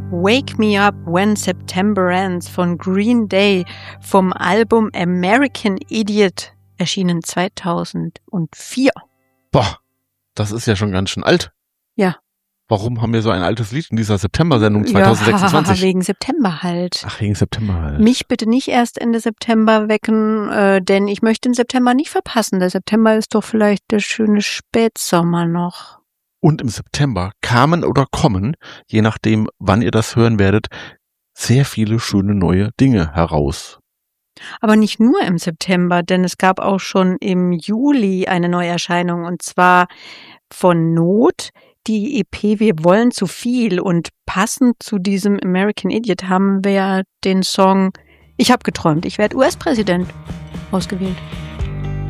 Wake Me Up When September Ends von Green Day vom Album American Idiot, erschienen 2004. Boah, das ist ja schon ganz schön alt. Ja. Warum haben wir so ein altes Lied in dieser September-Sendung 2026? Ja, wegen September halt. Ach, wegen September halt. Mich bitte nicht erst Ende September wecken, denn ich möchte den September nicht verpassen. Der September ist doch vielleicht der schöne Spätsommer noch. Und im September kamen oder kommen, je nachdem, wann ihr das hören werdet, sehr viele schöne neue Dinge heraus. Aber nicht nur im September, denn es gab auch schon im Juli eine Neuerscheinung, und zwar von Not, die EP Wir wollen zu viel. Und passend zu diesem American Idiot haben wir den Song Ich hab geträumt, ich werde US-Präsident ausgewählt.